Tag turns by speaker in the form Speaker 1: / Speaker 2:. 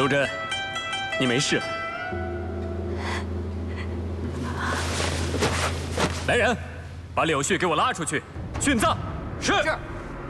Speaker 1: 陆真，你没事了。来人，把柳絮给我拉出去，殉葬。是。